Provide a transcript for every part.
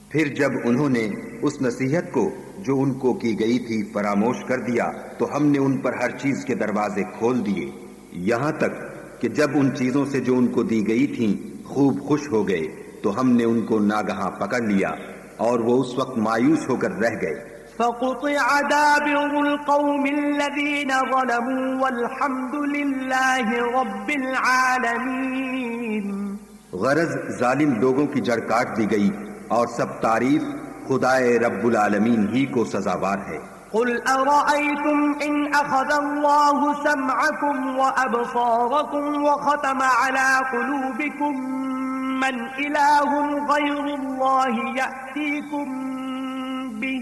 پھر جب انہوں نے اس نصیحت کو جو ان کو کی گئی تھی فراموش کر دیا تو ہم نے ان پر ہر چیز کے دروازے کھول دیے، یہاں تک کہ جب ان چیزوں سے جو ان کو دی گئی تھیں خوب خوش ہو گئے تو ہم نے ان کو ناگہاں پکڑ لیا اور وہ اس وقت مایوس ہو کر رہ گئے۔ فقطع دابر القوم الذين ظلموا والحمد لله رب العالمين۔ غرض ظالم لوگوں کی جڑ کاٹ دی گئی اور سب تعریف خدائے رب العالمین ہی کو سزاوار ہے۔ قل أرأيتم إن أخذ الله سمعكم وأبصاركم وختم على قلوبكم من إله غير الله يأتيكم به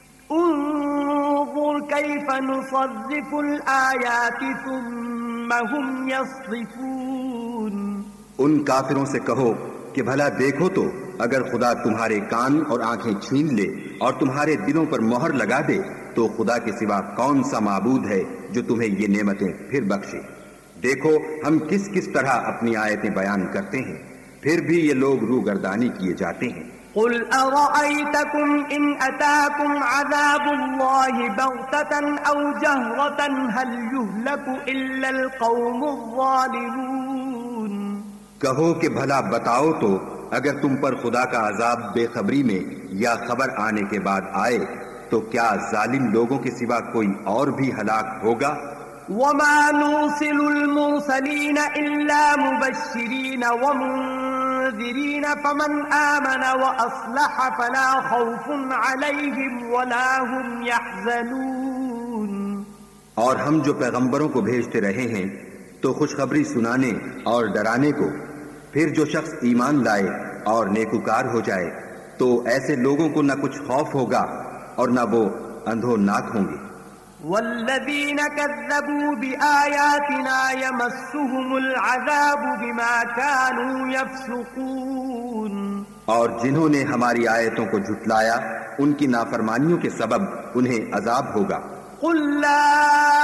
انظر كيف نصرف الآيات ثم هم يصرفون۔ ان کافروں سے کہو کہ بھلا دیکھو تو اگر خدا تمہارے کان اور آنکھیں چھین لے اور تمہارے دلوں پر مہر لگا دے تو خدا کے سوا کون سا معبود ہے جو تمہیں یہ نعمتیں پھر بخشے۔ دیکھو ہم کس کس طرح اپنی آیتیں بیان کرتے ہیں، پھر بھی یہ لوگ روگردانی کیے جاتے ہیں۔ قل أرأيتكم إن أتاكم عذاب الله بغتة أو جهرة هل يهلك إلا القوم الظالمون۔ کہو کہ بھلا بتاؤ تو اگر تم پر خدا کا عذاب بے خبری میں یا خبر آنے کے بعد آئے تو کیا ظالم لوگوں کے سوا کوئی اور بھی ہلاک ہوگا؟ وما نرسل المرسلين إلا مبشرين ومنذرين فمن آمن وأصلح فلا خوف عليهم ولا هم يحزنون۔ اور ہم جو پیغمبروں کو بھیجتے رہے ہیں تو خوشخبری سنانے اور ڈرانے کو، پھر جو شخص ایمان لائے اور نیکوکار ہو جائے تو ایسے لوگوں کو نہ کچھ خوف ہوگا اور نہ وہ اندھوناک ہوں گے۔ والذین کذبوا بآیاتنا یمسهم العذاب بما كانوا یفسقون۔ اور جنہوں نے ہماری آیتوں کو جھٹلایا ان کی نافرمانیوں کے سبب انہیں عذاب ہوگا۔ قل لا